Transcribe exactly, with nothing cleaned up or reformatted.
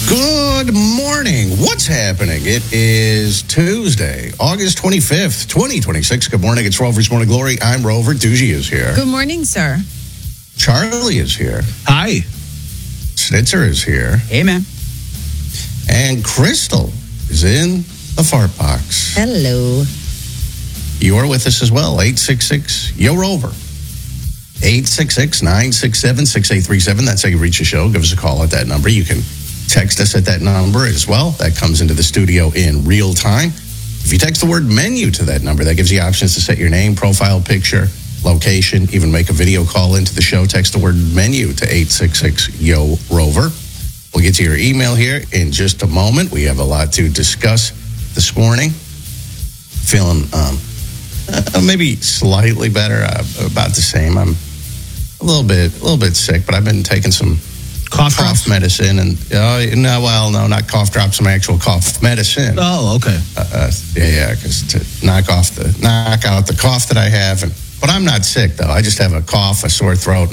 Good morning. What's happening? It is Tuesday, August twenty-fifth, twenty twenty-six. Good morning. It's Rover's Morning Glory. I'm Rover. Doogie is here. Good morning, sir. Charlie is here. Hi. Snitzer is here. Hey, man. And Crystal is in the fart box. Hello. You're with us as well. eight six six, Y O Rover. eight six six, nine six seven, six eight three seven. That's how you reach the show. Give us a call at that number. You can text us at that number as well. That comes into the studio in real time. If you text the word menu to that number, that gives you options to set your name, profile picture, location, even make a video call into the show. Text the word menu to eight six six, Y O Rover. We'll get to your email here in just a moment. We have a lot to discuss this morning. Feeling um, uh, maybe slightly better, uh, about the same. I'm a little bit, a little bit sick, but I've been taking some Cough cough drops? medicine, and uh, no, well, no, not cough drops, some actual cough medicine. Oh, okay. Uh, uh, yeah, yeah, because to knock off the knock out the cough that I have, and but I'm not sick though. I just have a cough, a sore throat,